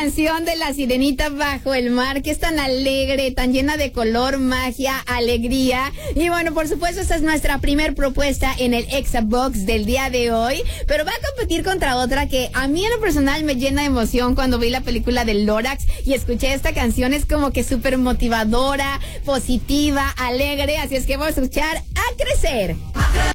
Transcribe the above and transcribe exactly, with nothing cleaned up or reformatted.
canción de La Sirenita Bajo el Mar, que es tan alegre, tan llena de color, magia, alegría. Y bueno, por supuesto, esta es nuestra primer propuesta en el Exabox del día de hoy, pero va a competir contra otra que a mí en lo personal me llena de emoción cuando vi la película de Lorax y escuché esta canción. Es como que súper motivadora, positiva, alegre, así es que vamos a escuchar A Crecer.